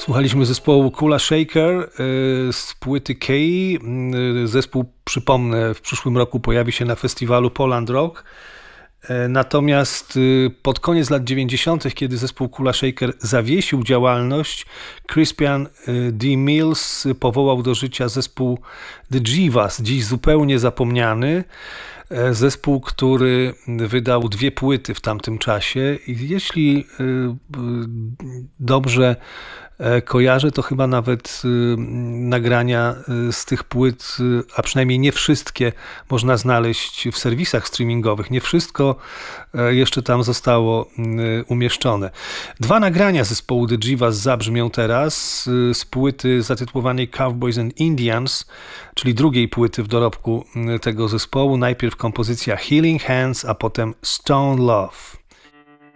Słuchaliśmy zespołu Kula Shaker z płyty K. Zespół, przypomnę, w przyszłym roku pojawi się na festiwalu Poland Rock. Natomiast pod koniec lat 90., kiedy zespół Kula Shaker zawiesił działalność, Crispian D. Mills powołał do życia zespół The Jivas, dziś zupełnie zapomniany. Zespół, który wydał 2 płyty w tamtym czasie i jeśli dobrze kojarzę, to chyba nawet nagrania z tych płyt, a przynajmniej nie wszystkie, można znaleźć w serwisach streamingowych. Nie wszystko jeszcze tam zostało umieszczone. 2 nagrania zespołu The Jivas zabrzmią teraz z płyty zatytułowanej Cowboys and Indians, czyli drugiej płyty w dorobku tego zespołu. Najpierw kompozycja Healing Hands, a potem Stone Love.